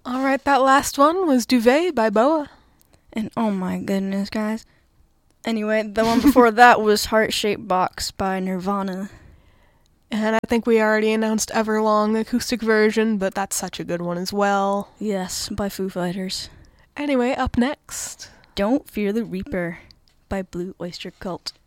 Alright, that last one was Duvet by Boa. And oh my goodness, guys. Anyway, the one before that was Heart-Shaped Box by Nirvana. And I think we already announced Everlong acoustic version, but that's such a good one as well. Yes, by Foo Fighters. Anyway, up next. Don't Fear the Reaper by Blue Oyster Cult.